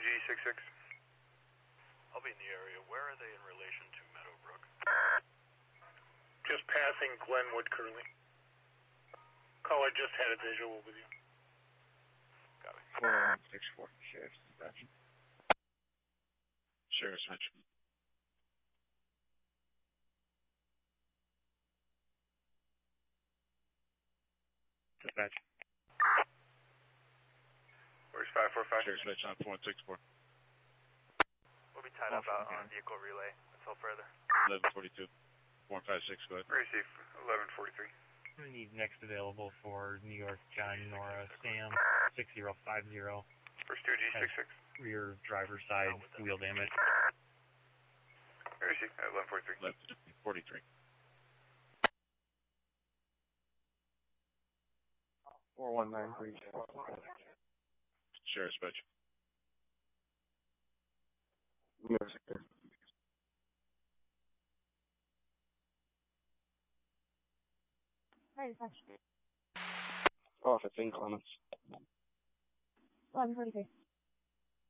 2G66. I'll be in the area. Where are they in relation to Meadowbrook? Just passing Glenwood Curly. Caller just had a visual with you. Got it. 4164, Sheriff's Dispatch. Sheriff's Dispatch. Dispatch. Where's 545? Sheriff's Dispatch on 4164. We'll be tied up out on vehicle relay until further. 1142. 156, go ahead. Receive 1143. I need next available for New York, John, Nora, Sam, 6050. First 2G66. Rear driver's side wheel damage. Receive 1143. 1143. 4193. Sheriff's Dispatch. No, sir. Hi, dispatch. Office inclements. 1143.